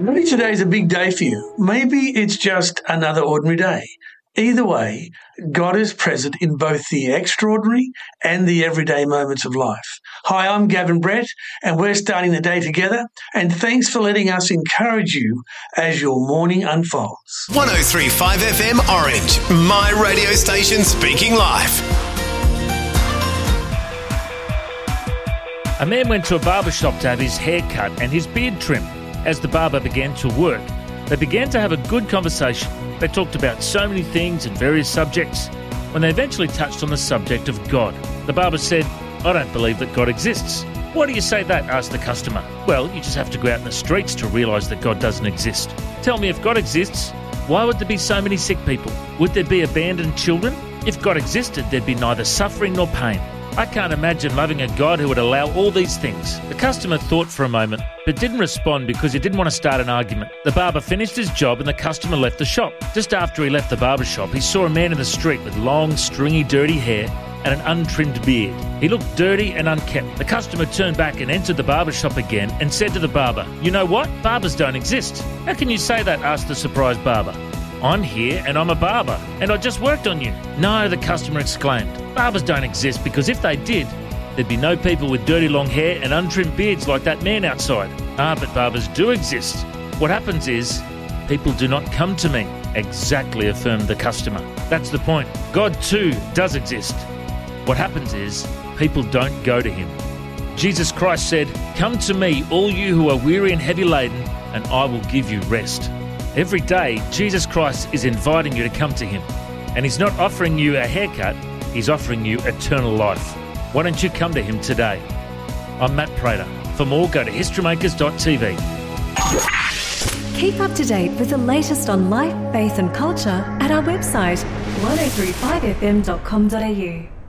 Maybe today's a big day for you. Maybe it's just another ordinary day. Either way, God is present in both the extraordinary and the everyday moments of life. Hi, I'm Gavin Brett, and we're starting the day together. And thanks for letting us encourage you as your morning unfolds. 103.5 FM Orange, my radio station speaking life. A man went to a barber shop to have his hair cut and his beard trimmed. As the barber began to work, they began to have a good conversation. They talked about so many things and various subjects. When they eventually touched on the subject of God, the barber said, "I don't believe that God exists." "Why do you say that?" asked the customer. "Well, you just have to go out in the streets to realise that God doesn't exist." "Tell me, if God exists, why would there be so many sick people? Would there be abandoned children? If God existed, there'd be neither suffering nor pain. I can't imagine loving a God who would allow all these things." The customer thought for a moment, but didn't respond because he didn't want to start an argument. The barber finished his job and the customer left the shop. Just after he left the barber shop, he saw a man in the street with long, stringy, dirty hair and an untrimmed beard. He looked dirty and unkempt. The customer turned back and entered the barber shop again and said to the barber, "You know what? Barbers don't exist." "How can you say that?" asked the surprised barber. "I'm here and I'm a barber, and I just worked on you." "No," the customer exclaimed. "Barbers don't exist because if they did, there'd be no people with dirty long hair and untrimmed beards like that man outside." "Ah, but barbers do exist. What happens is, people do not come to me." "Exactly," affirmed the customer. "That's the point. God too does exist. What happens is, people don't go to him." Jesus Christ said, "Come to me, all you who are weary and heavy laden, and I will give you rest." Every day, Jesus Christ is inviting you to come to him. And he's not offering you a haircut, he's offering you eternal life. Why don't you come to him today? I'm Matt Prater. For more, go to historymakers.tv. Keep up to date with the latest on life, faith and culture at our website 1035fm.com.au.